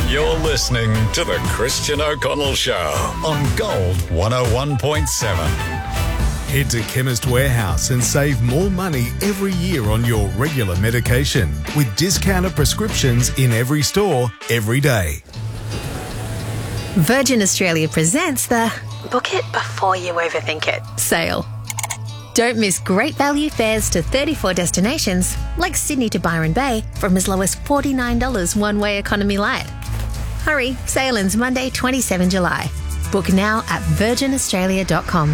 You're listening to The Christian O'Connell Show on Gold 101.7. Head to Chemist Warehouse and save more money every year on your regular medication with discounted prescriptions in every store, every day. Virgin Australia presents the Book It Before You Overthink It sale. Don't miss great value fares to 34 destinations, like Sydney to Byron Bay, from as low as $49 one-way economy light. Hurry, sale ends Monday, 27 July. Book now at virginaustralia.com.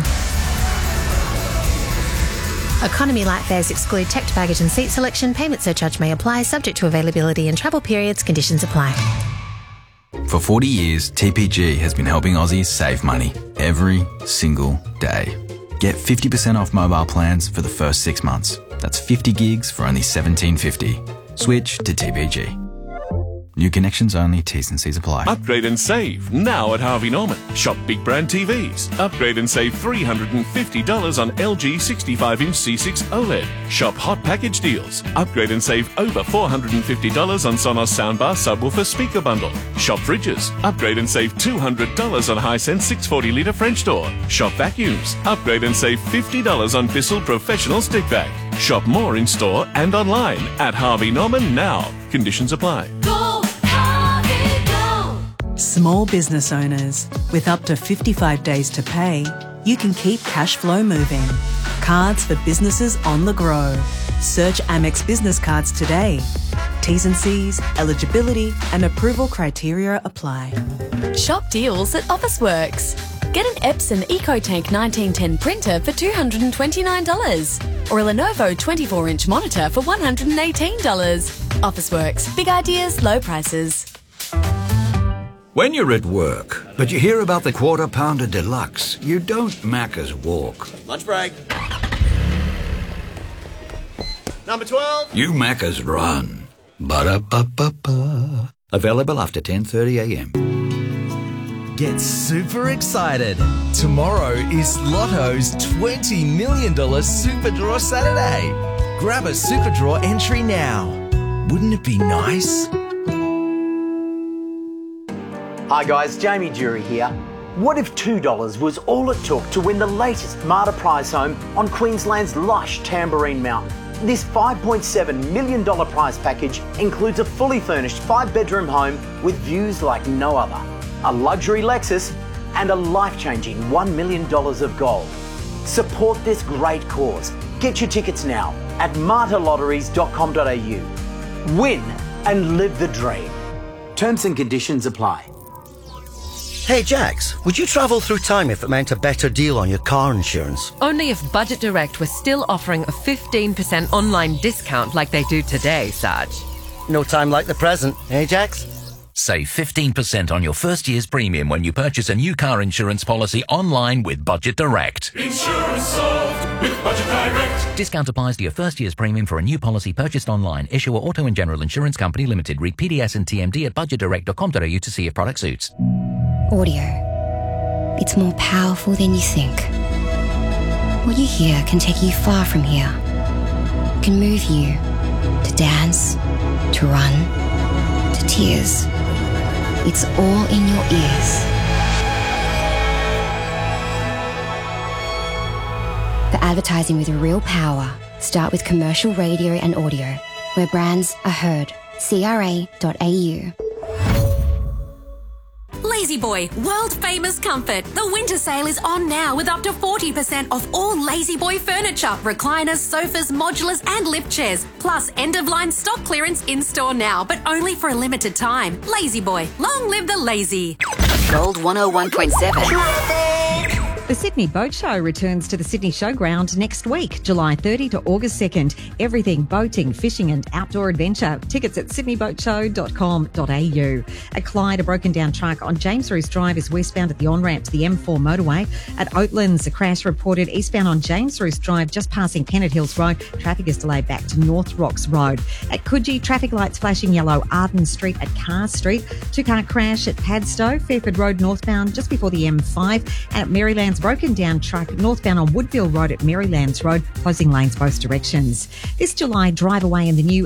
Economy light fares exclude checked baggage and seat selection. Payment surcharge may apply, subject to availability and travel periods. Conditions apply. For 40 years, TPG has been helping Aussies save money every single day. Get 50% off mobile plans for the first 6 months. That's 50 gigs for only $17.50. Switch to TPG. New connections only, T's and C's apply. Upgrade and save now at Harvey Norman. Shop big brand TVs. Upgrade and save $350 on LG 65-inch C6 OLED. Shop hot package deals. Upgrade and save over $450 on Sonos soundbar subwoofer speaker bundle. Shop fridges. Upgrade and save $200 on Hisense 640-litre French door. Shop vacuums. Upgrade and save $50 on Bissell Professional stick vac. Shop more in store and online at Harvey Norman now. Conditions apply. Small business owners, with up to 55 days to pay, you can keep cash flow moving. Cards for businesses on the go. Search Amex Business Cards today. T's and C's, eligibility and approval criteria apply. Shop deals at Officeworks. Get an Epson EcoTank 1910 printer for $229 or a Lenovo 24-inch monitor for $118. Officeworks. Big ideas, low prices. When you're at work, but you hear about the Quarter Pounder Deluxe, you don't Macca's walk. Lunch break. Number 12. You Macca's run. Ba-da-ba-ba-ba. Available after 10:30am. Get super excited. Tomorrow is Lotto's $20 million Super Draw Saturday. Grab a Super Draw entry now. Wouldn't it be nice? Hi guys, Jamie Jury here. What if $2 was all it took to win the latest Marta prize home on Queensland's lush Tamborine Mountain? This $5.7 million prize package includes a fully furnished 5-bedroom home with views like no other, a luxury Lexus and a life-changing $1 million of gold. Support this great cause. Get your tickets now at martalotteries.com.au. Win and live the dream. Terms and conditions apply. Hey Jax, would you travel through time if it meant a better deal on your car insurance? Only if Budget Direct was still offering a 15% online discount like they do today, Sarge. No time like the present, eh Jax? Save 15% on your first year's premium when you purchase a new car insurance policy online with Budget Direct. Insurance solved with Budget Direct. Discount applies to your first year's premium for a new policy purchased online. Issuer Auto and General Insurance Company Limited. Read PDS and TMD at budgetdirect.com.au to see if product suits. Audio. It's more powerful than you think. What you hear can take you far from here. It can move you to dance, to run, to tears. It's all in your ears. For advertising with real power, start with commercial radio and audio, where brands are heard. CRA.au. La-Z-Boy, world-famous comfort. The winter sale is on now with up to 40% off all La-Z-Boy furniture, recliners, sofas, modulars and lift chairs. Plus, end-of-line stock clearance in-store now, but only for a limited time. La-Z-Boy, long live the lazy. Gold 101.7. The Sydney Boat Show returns to the Sydney Showground next week, July 30 to August 2nd. Everything boating, fishing and outdoor adventure. Tickets at sydneyboatshow.com.au. At Clyde, a broken down truck on James Roos Drive is westbound at the on-ramp to the M4 motorway. At Oatlands, a crash reported eastbound on James Roos Drive just passing Pennant Hills Road. Traffic is delayed back to North Rocks Road. At Coogee, traffic lights flashing yellow, Arden Street at Carr Street. Two-car crash at Padstow, Fairford Road northbound just before the M5. And at Maryland's broken down truck northbound on Woodville Road at Marylands Road, closing lanes both directions. This July, drive away in the new